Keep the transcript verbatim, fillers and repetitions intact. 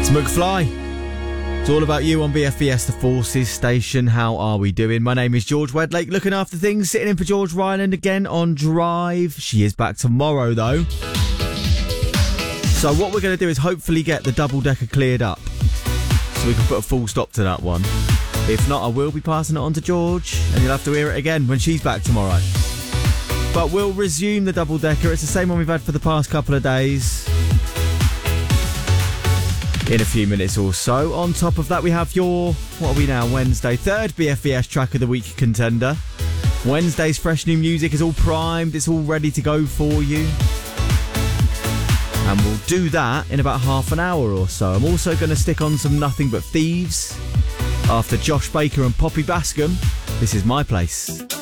McFly. It's all about you on B F B S, the Forces Station. How are we doing? My name is George Wedlake, looking after things, sitting in for George Ryland again on Drive. She is back tomorrow, though. So what we're going to do is hopefully get the double-decker cleared up so we can put a full stop to that one. If not, I will be passing it on to George, and you'll have to hear it again when she's back tomorrow. But we'll resume the double-decker. It's the same one we've had for the past couple of days. In a few minutes or so. On top of that, we have your, what are we now, Wednesday, third B F B S Track of the Week contender. Wednesday's fresh new music is all primed, it's all ready to go for you. And we'll do that in about half an hour or so. I'm also going to stick on some Nothing But Thieves. After Josh Baker and Poppy Bascom, this is My Place.